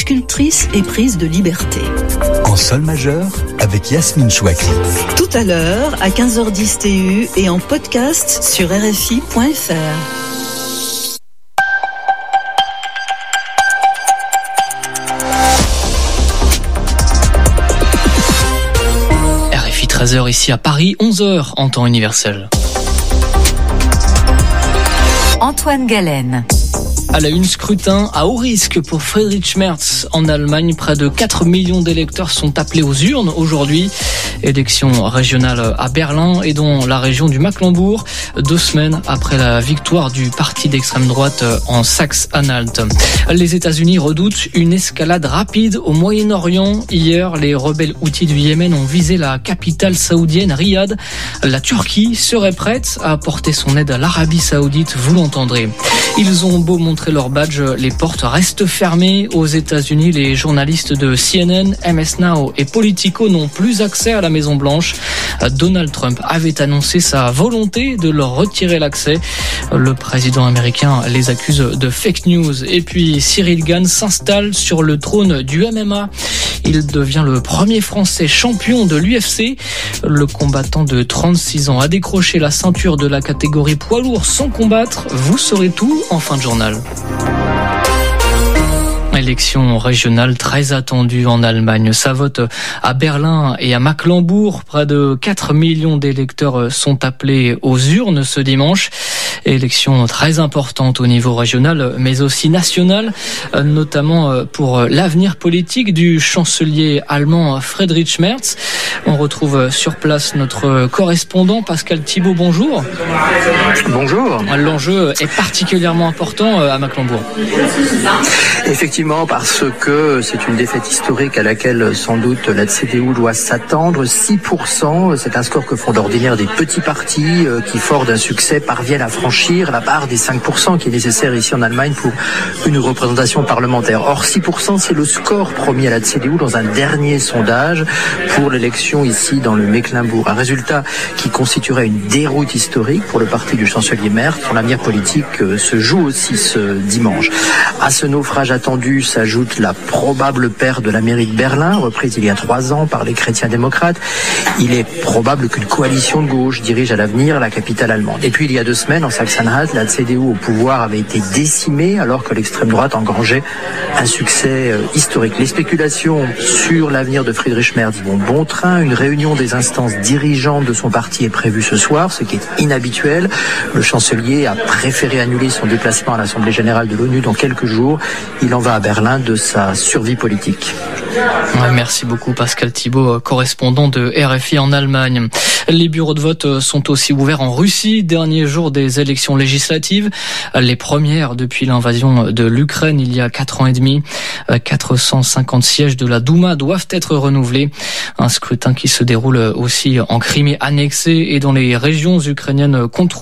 sculptrice éprise de liberté. En sol majeur, avec Yasmine Chouakri. Tout à l'heure, à 15h10 TU et en podcast sur RFI.fr. RFI 13h ici à Paris, 11h en temps universel. Antoine Galen. À la une, scrutin à haut risque pour Friedrich Merz. En Allemagne, près de 4 millions d'électeurs sont appelés aux urnes aujourd'hui. Élection régionale à Berlin et dans la région du Mecklembourg, 2 semaines après la victoire du parti d'extrême droite en Saxe-Anhalt. Les États-Unis redoutent une escalade rapide au Moyen-Orient. Hier, les rebelles houthis du Yémen ont visé la capitale saoudienne, Riyad. La Turquie serait prête à apporter son aide à l'Arabie saoudite, vous l'entendrez. Ils ont beau montrer leur badge, les portes restent fermées. Aux États-Unis, les journalistes de CNN, MS Now et Politico n'ont plus accès à la Maison-Blanche. Donald Trump avait annoncé sa volonté de leur retirer l'accès. Le président américain les accuse de fake news. Et puis Cyril Gane s'installe sur le trône du MMA. Il devient le premier Français champion de l'UFC. Le combattant de 36 ans a décroché la ceinture de la catégorie poids lourd sans combattre. Vous saurez tout en fin de journal. Élection régionale très attendue en Allemagne. Ça vote à Berlin et à Mecklembourg. Près de 4 millions d'électeurs sont appelés aux urnes ce dimanche. Élection très importante au niveau régional, mais aussi national, notamment pour l'avenir politique du chancelier allemand Friedrich Merz. On retrouve sur place notre correspondant Pascal Thibault. Bonjour. Bonjour. L'enjeu est particulièrement important à Mecklembourg. Effectivement, parce que c'est une défaite historique à laquelle sans doute la CDU doit s'attendre. 6%, c'est un score que font d'ordinaire des petits partis qui, forts d'un succès, parviennent à franchir la barre des 5% qui est nécessaire ici en Allemagne pour une représentation parlementaire. Or, 6%, c'est le score promis à la CDU dans un dernier sondage pour l'élection ici dans le Mecklembourg. Un résultat qui constituerait une déroute historique pour le parti du chancelier Merz. Son avenir politique se joue aussi ce dimanche. À ce naufrage attendu s'ajoute la probable perte de la mairie de Berlin, reprise il y a 3 ans par les chrétiens démocrates. Il est probable qu'une coalition de gauche dirige à l'avenir la capitale allemande. Et puis il y a 2 semaines, en Saxe-Anhalt, la CDU au pouvoir avait été décimée alors que l'extrême droite engrangeait un succès historique. Les spéculations sur l'avenir de Friedrich Merz vont bon train. Une réunion des instances dirigeantes de son parti est prévue ce soir, ce qui est inhabituel. Le chancelier a préféré annuler son déplacement à l'Assemblée générale de l'ONU dans quelques jours. Il en va à Berlin de sa survie politique. Ouais, merci beaucoup Pascal Thibault, correspondant de RFI en Allemagne. Les bureaux de vote sont aussi ouverts en Russie, dernier jour des élections législatives, les premières depuis l'invasion de l'Ukraine il y a 4 ans et demi. 450 sièges de la Douma doivent être renouvelés. Un scrutin qui se déroule aussi en Crimée annexée et dans les régions ukrainiennes contrôlées.